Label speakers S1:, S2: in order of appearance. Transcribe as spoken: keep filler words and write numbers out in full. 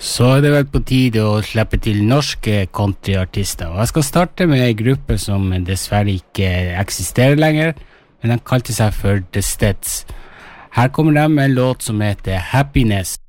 S1: Så er det vel på tide å slippe til norske countryartister. Og jeg skal starte med en gruppe som dessverre ikke eksisterer lenger, men de kalte seg for The Steads. Her kommer de med en låt som heter Happiness.